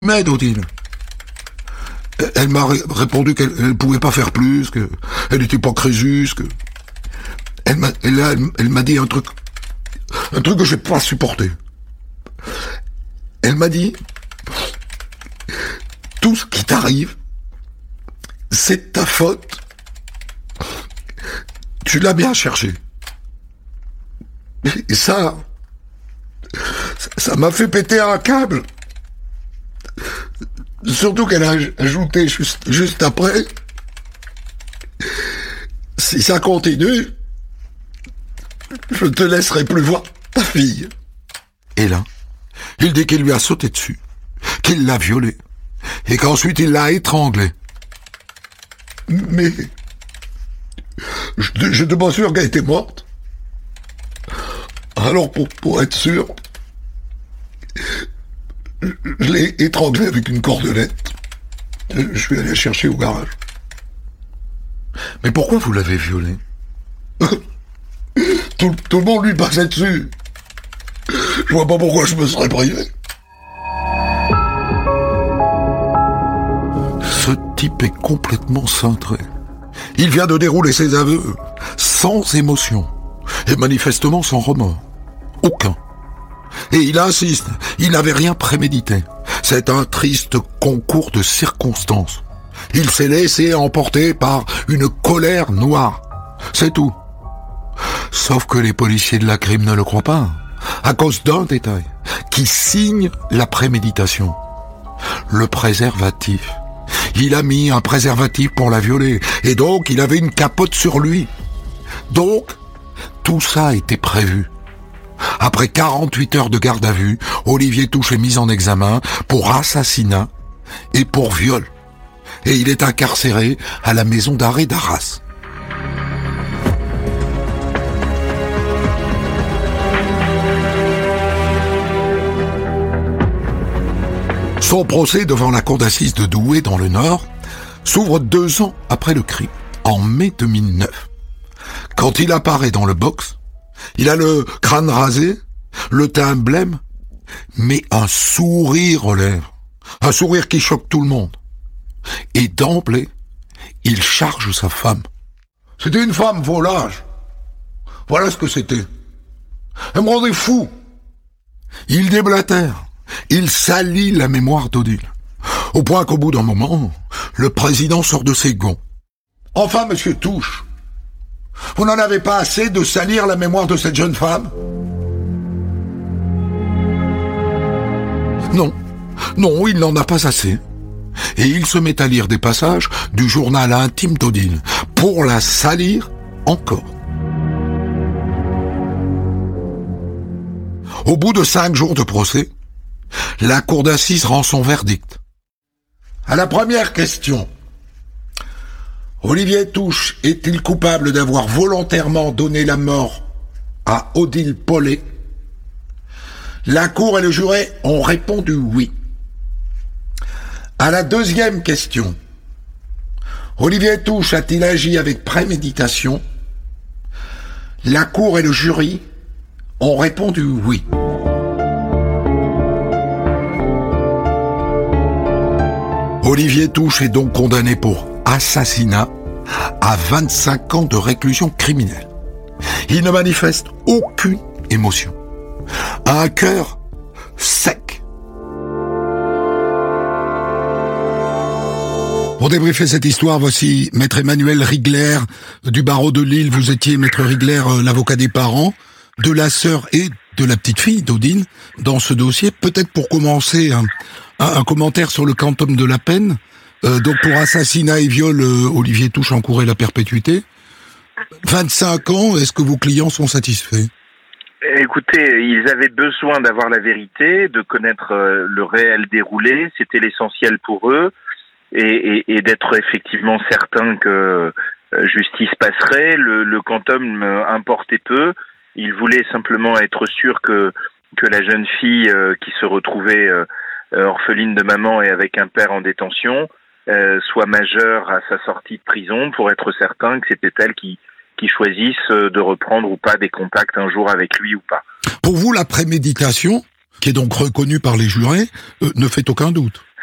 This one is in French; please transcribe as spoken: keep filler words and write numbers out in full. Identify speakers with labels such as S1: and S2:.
S1: m'aide, Odile. Elle m'a ré- répondu qu'elle ne pouvait pas faire plus, qu'elle n'était pas Crésus, que... Elle m'a, et là, elle, elle m'a dit un truc, un truc que j'ai pas supporté. Elle m'a dit, tout ce qui t'arrive, c'est de ta faute. Tu l'as bien cherché. Et ça, ça m'a fait péter un câble. Surtout qu'elle a ajouté juste, juste après, si ça continue, je te laisserai plus voir ta fille. Et là, il dit qu'il lui a sauté dessus, qu'il l'a violée, et qu'ensuite il l'a étranglée. Mais je, je te m'assure qu'elle était morte. Alors pour, pour être sûr, je, je l'ai étranglée avec une cordelette. Je, je suis allé la chercher au garage. Mais pourquoi vous l'avez violée? tout, tout le monde lui passait dessus. Je vois pas pourquoi je me serais privé. Ce type est complètement cintré. Il vient de dérouler ses aveux, sans émotion, et manifestement sans remords. Aucun. Et il insiste, il n'avait rien prémédité. C'est un triste concours de circonstances. Il s'est laissé emporter par une colère noire. C'est tout. Sauf que les policiers de la crime ne le croient pas, à cause d'un détail, qui signe la préméditation. Le préservatif. Il a mis un préservatif pour la violer, et donc il avait une capote sur lui. Donc, tout ça a été prévu. Après quarante-huit heures de garde à vue, Olivier Touche est mis en examen pour assassinat et pour viol. Et il est incarcéré à la maison d'arrêt d'Arras. Son procès devant la cour d'assises de Douai dans le Nord s'ouvre deux ans après le crime, en mai deux mille neuf. Quand il apparaît dans le box, il a le crâne rasé, le teint blême, mais un sourire aux lèvres. Un sourire qui choque tout le monde. Et d'emblée, il charge sa femme. C'était une femme volage. Voilà ce que c'était. Elle me rendait fou. Il déblatère. Il salit la mémoire d'Odile. Au point qu'au bout d'un moment, le président sort de ses gonds. Enfin, monsieur Touche, vous n'en avez pas assez de salir la mémoire de cette jeune femme? Non, non, il n'en a pas assez. Et il se met à lire des passages du journal intime d'Odile, pour la salir encore. Au bout de cinq jours de procès, la cour d'assises rend son verdict. À la première question, Olivier Touche est-il coupable d'avoir volontairement donné la mort à Odile Pollet? La cour et le juré ont répondu oui. À la deuxième question, Olivier Touche a-t-il agi avec préméditation? La cour et le jury ont répondu oui. Olivier Touche est donc condamné pour assassinat à vingt-cinq ans de réclusion criminelle. Il ne manifeste aucune émotion. Un cœur sec. Pour débriefer cette histoire, voici Maître Emmanuel Rigler du barreau de Lille. Vous étiez, Maître Rigler, l'avocat des parents, de la sœur et de la petite fille d'Odile dans ce dossier. Peut-être pour commencer, un, un, un commentaire sur le quantum de la peine. Euh, donc pour assassinat et viol, euh, Olivier Touche encourait la perpétuité. vingt-cinq ans, est-ce que vos clients sont satisfaits?
S2: Écoutez, ils avaient besoin d'avoir la vérité, de connaître euh, le réel déroulé, c'était l'essentiel pour eux, et, et, et d'être effectivement certain que euh, justice passerait. Le, le quantum euh, importait peu. Ils voulaient simplement être sûrs que que la jeune fille euh, qui se retrouvait euh, orpheline de maman et avec un père en détention euh, soit majeure à sa sortie de prison, pour être certain que c'était elle qui qui choisissent de reprendre ou pas des contacts un jour avec lui ou pas.
S1: Pour vous, la préméditation, qui est donc reconnue par les jurés, euh, ne fait aucun doute.